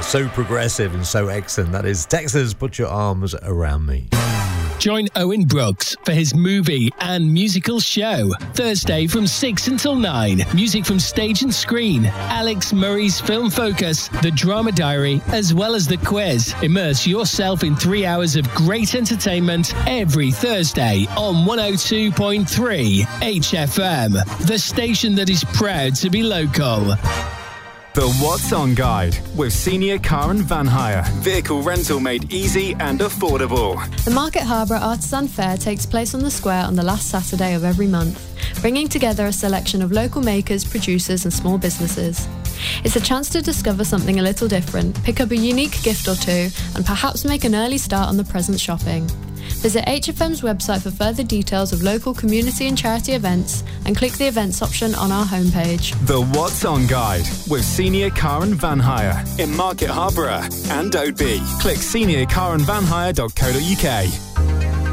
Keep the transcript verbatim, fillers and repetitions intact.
so progressive and so excellent. That is Texas, Put Your Arms Around Me. Join Owen Brooks for his movie and musical show. Thursday from six until nine. Music from stage and screen. Alex Murray's Film Focus, The Drama Diary, as well as the quiz. Immerse yourself in three hours of great entertainment every Thursday on one oh two point three H F M. The station that is proud to be local. The What's On Guide with Senior Car and Van Hire. Vehicle rental made easy and affordable. The Market Harbour Artisan Fair takes place on the square on the last Saturday of every month, bringing together a selection of local makers, producers and small businesses. It's a chance to discover something a little different, pick up a unique gift or two, and perhaps make an early start on the present shopping. Visit H F M's website for further details of local community and charity events and click the events option on our homepage. The What's On Guide with Senior Car and Van Hire in Market Harborough and Oadby. Click senior car and van hire dot co dot uk.